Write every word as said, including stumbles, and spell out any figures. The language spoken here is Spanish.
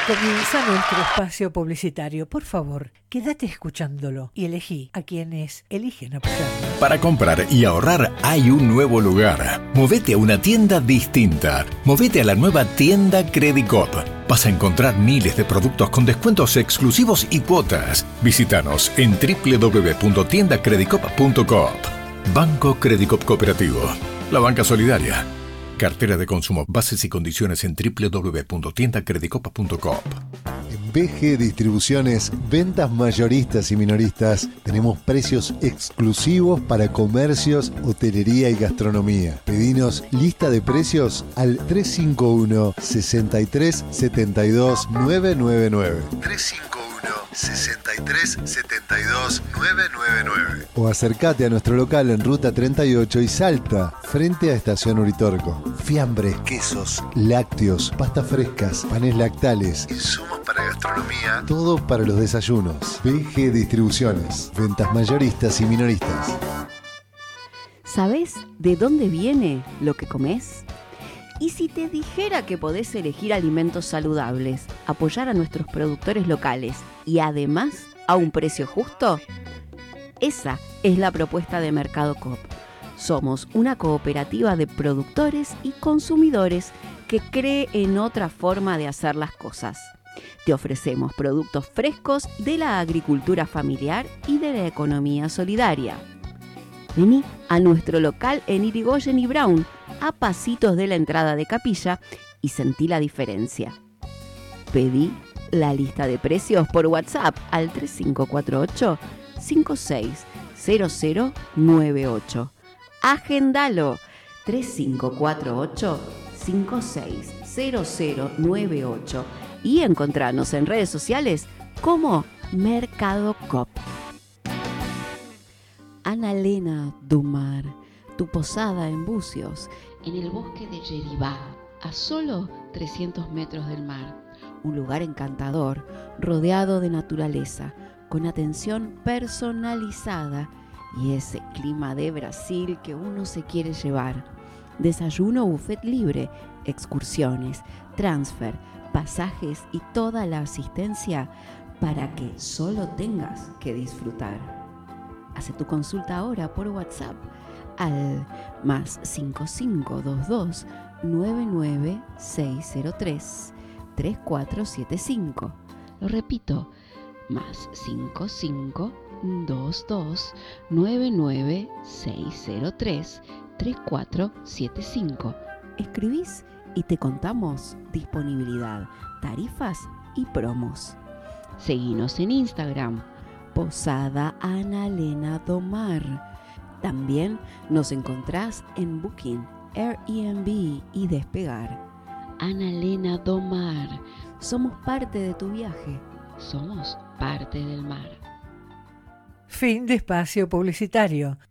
Comienza nuestro espacio publicitario. Por favor, quédate escuchándolo y elegí a quienes eligen apoyarnos. Para comprar y ahorrar hay un nuevo lugar. Movete a una tienda distinta. Movete a la nueva tienda Credicop. Vas a encontrar miles de productos con descuentos exclusivos y cuotas. Visítanos en doble u doble u doble u punto tienda credicop punto coop. Banco Credicop Cooperativo. La banca solidaria. Cartera de consumo. Bases y condiciones en doble u doble u doble u punto tienda credicop punto coop. En B G Distribuciones, ventas mayoristas y minoristas, tenemos precios exclusivos para comercios, hotelería y gastronomía. Pedinos lista de precios al tres cinco uno, seis tres siete dos, nueve nueve nueve. tres cinco uno, seis tres siete dos, nueve nueve nueve. O acércate a nuestro local en Ruta treinta y ocho y Salta, frente a Estación Uritorco. Fiambres, quesos, lácteos, pastas frescas, panes lactales, insumos para gastronomía, todo para los desayunos. B G Distribuciones, ventas mayoristas y minoristas. ¿Sabés de dónde viene lo que comés? Y si te dijera que podés elegir alimentos saludables, apoyar a nuestros productores locales y además a un precio justo, esa es la propuesta de Mercado Coop. Somos una cooperativa de productores y consumidores que cree en otra forma de hacer las cosas. Te ofrecemos productos frescos de la agricultura familiar y de la economía solidaria. Vení a nuestro local en Irigoyen y Brown, a pasitos de la entrada de Capilla, y sentí la diferencia. Pedí la lista de precios por WhatsApp al tres cinco cuatro ocho, cinco seis cero cero nueve ocho. Agendalo tres cinco cuatro ocho, cinco seis cero cero nueve ocho y encontranos en redes sociales como Mercado Coop. Annalena Domar, tu posada en Bucios, en el bosque de Yeribá, a solo trescientos metros del mar. Un lugar encantador, rodeado de naturaleza, con atención personalizada y ese clima de Brasil que uno se quiere llevar. Desayuno buffet libre, excursiones, transfer, pasajes y toda la asistencia para que solo tengas que disfrutar. Hace tu consulta ahora por WhatsApp al más cinco cinco dos dos, nueve nueve seis cero tres, tres cuatro siete cinco. Lo repito, más cinco cinco dos dos, nueve nueve seis cero tres, tres cuatro siete cinco. Escribís y te contamos disponibilidad, tarifas y promos. Seguinos en Instagram, Posada Annalena Domar. También nos encontrás en Booking, Airbnb y Despegar. Annalena Domar, somos parte de tu viaje, somos parte del mar. Fin de espacio publicitario.